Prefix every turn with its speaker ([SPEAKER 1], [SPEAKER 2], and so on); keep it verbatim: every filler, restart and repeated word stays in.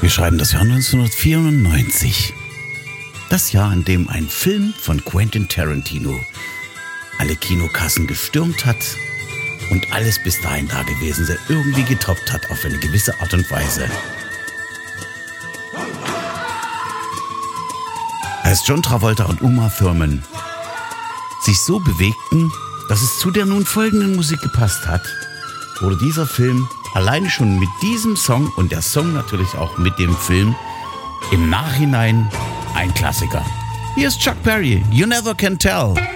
[SPEAKER 1] Wir schreiben das Jahr neunzehnhundertvierundneunzig. Das Jahr, in dem ein Film von Quentin Tarantino alle Kinokassen gestürmt hat und alles bis dahin Dagewesene irgendwie getoppt hat auf eine gewisse Art und Weise. Als John Travolta und Uma Thurman sich so bewegten, dass es zu der nun folgenden Musik gepasst hat, wurde dieser Film alleine schon mit diesem Song und der Song natürlich auch mit dem Film im Nachhinein ein Klassiker. Hier ist Chuck Berry, You Never Can Tell.